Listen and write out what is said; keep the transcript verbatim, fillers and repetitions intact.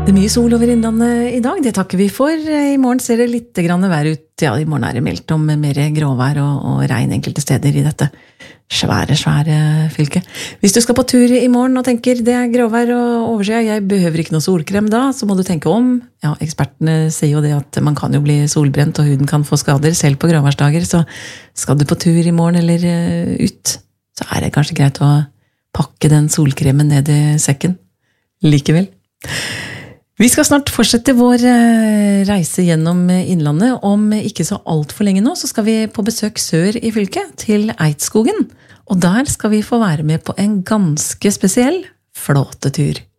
Det er mye sol over innlandet i dag, det takker vi for. I morgen ser det litt grann vær ut. Ja, i morgen er det meldt om mer gråvær og, og regn enkelte steder i dette svære, svære fylket. Hvis du skal på tur i morgen og tenker det er gråvær og oversida, jeg behøver ikke noe solkrem da, så må du tenke om. Ja, ekspertene sier jo det at man kan jo bli solbrent og huden kan få skader selv på gråværsdager, så skal du på tur i morgen eller ut, så er det kanskje greit å pakke den solkremen ned i sekken likevel. Vi skal snart fortsette vår reise gjennom innlandet. Om ikke så alt for lenge nå, så skal vi på besøk sør i fylket, til Eidskogen. Og der skal vi få være med på en ganske spesiell flåtetur.